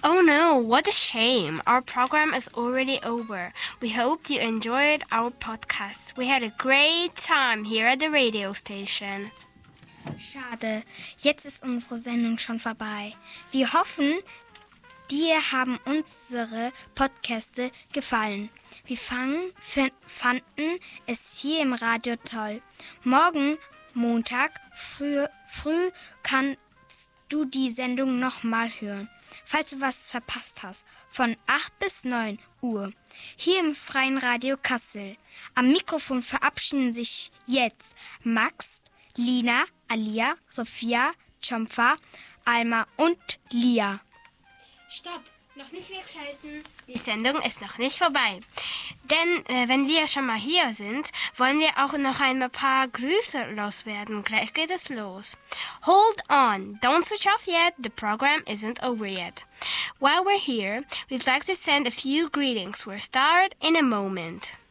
Oh no, what a shame. Our program is already over. We hope you enjoyed our podcast. We had a great time here at the radio station. Schade, jetzt ist unsere Sendung schon vorbei. Wir hoffen, dir haben unsere Podcaste gefallen. Wir fanden es hier im Radio toll. Morgen, Montag, früh kannst du die Sendung nochmal hören, falls du was verpasst hast, von 8 bis 9 Uhr, hier im Freien Radio Kassel. Am Mikrofon verabschieden sich jetzt Max, Lina, Alia, Sophia, Chomfa, Alma und Lia. Stopp, noch nicht wegschalten. Die Sendung ist noch nicht vorbei. Denn wenn wir schon mal hier sind, wollen wir auch noch ein paar Grüße loswerden. Gleich geht es los. Hold on, don't switch off yet. The program isn't over yet. While we're here, we'd like to send a few greetings. We'll start in a moment.